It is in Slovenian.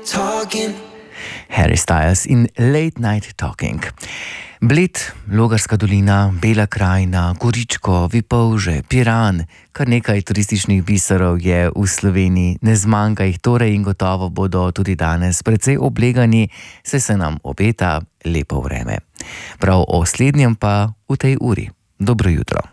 Harry Styles in Late Night Talking. Bled, Logarska dolina, Bela krajina, Goričko, Vipolže, Piran, kar nekaj turističnih biserov je v Sloveniji, ne zmanjka jih torej in gotovo bodo tudi danes precej oblegani, saj se nam obeta lepo vreme. Prav o slednjem pa v tej uri. Dobro jutro.